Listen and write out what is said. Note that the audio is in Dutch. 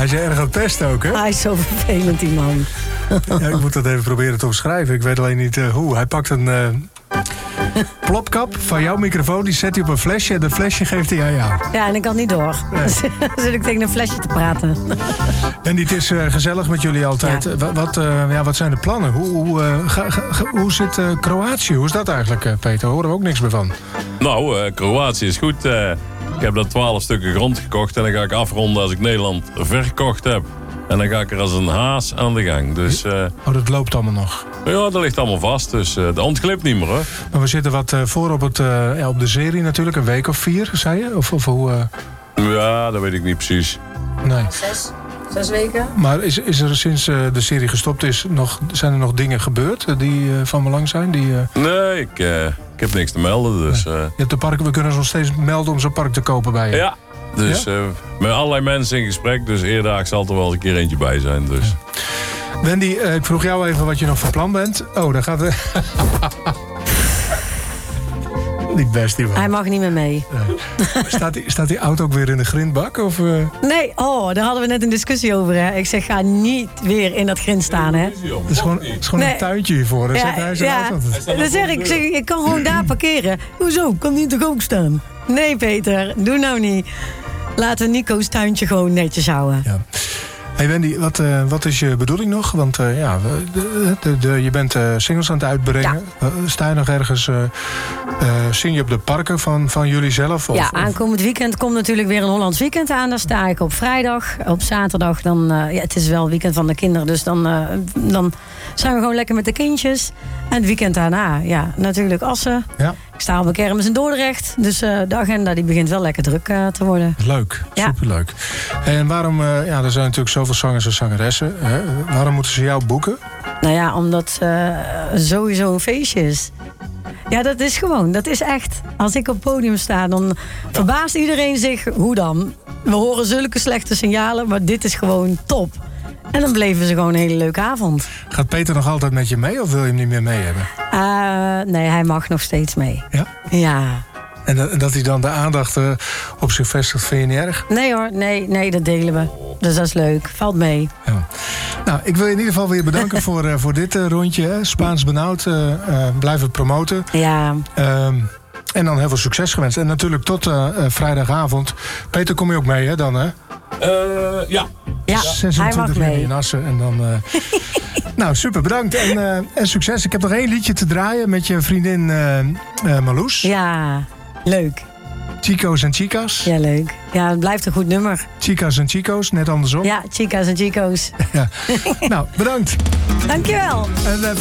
Hij is erg aan het pesten ook, hè? Hij is zo vervelend, die man. Ja, ik moet dat even proberen te omschrijven. Ik weet alleen niet hoe. Hij pakt een plopkap van jouw microfoon, die zet hij op een flesje en dat flesje geeft hij aan jou. Ja, en ik kan niet door. Nee. Dus zit ik tegen een flesje te praten. En het is gezellig met jullie altijd. Ja. Wat zijn de plannen? Hoe zit Kroatië? Hoe is dat eigenlijk, Peter? Daar horen we ook niks meer van. Nou, Kroatië is goed. Ik heb daar 12 stukken grond gekocht en dan ga ik afronden als ik Nederland verkocht heb. En dan ga ik er als een haas aan de gang. Dus, dat loopt allemaal nog. Ja, dat ligt allemaal vast. Dus dat ontglipt niet meer, hoor. Maar we zitten wat voor op de serie natuurlijk. Een week of 4, zei je? Of hoe? Ja, dat weet ik niet precies. Nee. 6 weken. Maar is er sinds de serie gestopt is, zijn er nog dingen gebeurd die van belang zijn? Nee, ik heb niks te melden. Dus, Je hebt de parken, we kunnen ons nog steeds melden om zo'n park te kopen bij je. Ja, dus met allerlei mensen in gesprek. Dus eerder zal er wel een keer eentje bij zijn. Dus. Ja. Wendy, ik vroeg jou even wat je nog van plan bent. Oh, daar gaat we. Niet best, die man. Hij mag niet meer mee. Nee. Staat die auto ook weer in de grindbak? Of, Nee, daar hadden we net een discussie over. Hè. Ik zeg, ga niet weer in dat grind staan. Hè. Het is gewoon een tuintje hiervoor. Dan zet hij zijn auto. Dan zeg ik kan gewoon daar parkeren. Hoezo? Kan die toch ook staan? Nee, Peter, doe nou niet. Laten we Nico's tuintje gewoon netjes houden. Ja. Hey Wendy, wat is je bedoeling nog? Want je bent singles aan het uitbrengen. Ja. Sta je nog ergens, zing je op de parken van jullie zelf? Aankomend weekend komt natuurlijk weer een Hollands weekend aan. Daar sta ik op vrijdag. Op zaterdag, het is wel het weekend van de kinderen. Dus dan zijn we gewoon lekker met de kindjes. En het weekend daarna, natuurlijk Assen. Ja. Ik sta op een kermis in Dordrecht. Dus de agenda die begint wel lekker druk te worden. Leuk, superleuk. En waarom, er zijn natuurlijk zoveel zangers en zangeressen. Hè? Waarom moeten ze jou boeken? Nou ja, omdat sowieso een feestje is. Ja, dat is echt. Als ik op het podium sta, dan verbaast iedereen zich. Hoe dan? We horen zulke slechte signalen, maar dit is gewoon top. En dan bleven ze gewoon een hele leuke avond. Gaat Peter nog altijd met je mee of wil je hem niet meer mee hebben? Nee, hij mag nog steeds mee. Ja? Ja. En dat hij dan de aandacht op zich vestigt, vind je niet erg? Nee hoor, nee, dat delen we. Dus dat is leuk, valt mee. Ja. Nou, ik wil je in ieder geval weer bedanken voor dit rondje. Hè. Spaans benauwd, blijven promoten. Ja. En dan heel veel succes gewenst. En natuurlijk tot vrijdagavond. Peter, kom je ook mee, hè, dan, hè? Ja. Ja, 26 juni in Assen. En dan, nou, super, bedankt. En succes. Ik heb nog 1 liedje te draaien met je vriendin Marloes. Ja, leuk. Chico's en Chicas. Ja, leuk. Ja, het blijft een goed nummer. Chicas en Chico's, net andersom. Ja, Chicas en Chico's. Ja. Nou, bedankt. Dankjewel. En